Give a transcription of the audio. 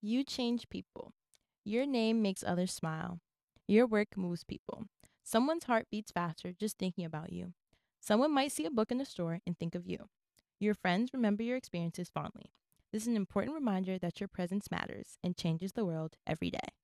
You change people. Your name makes others smile. Your work moves people. Someone's heart beats faster just thinking about you. Someone might see a book in the store and think of you. Your friends remember your experiences fondly. This is an important reminder that your presence matters and changes the world every day.